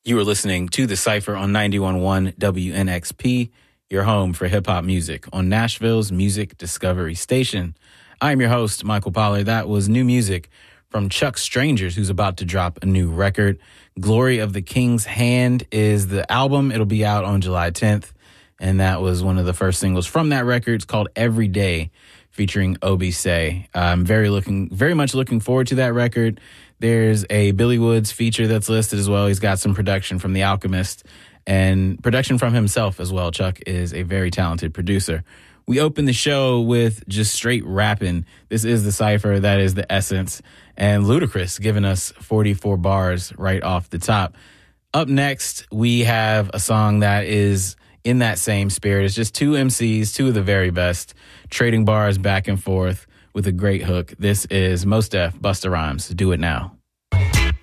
You are listening to The Cypher on 91.1 WNXP, your home for hip-hop music on Nashville's Music Discovery Station. I'm your host, Michael Pollard. That was new music from Chuck Strangers, who's about to drop a new record. Glory of the King's Hand is the album. It'll be out on July 10th, and that was one of the first singles from that record. It's called Every Day, featuring Obise. I'm very much looking forward to that record. There's a Billy Woods feature that's listed as well. He's got some production from The Alchemist and production from himself as well. Chuck is a very talented producer. We open the show with just straight rapping. This is The Cypher. That is the essence. And Ludacris giving us 44 bars right off the top. Up next, we have a song that is in that same spirit. It's just two MCs, two of the very best, trading bars back and forth with a great hook. This is Mos Def, Busta Rhymes. Do It Now.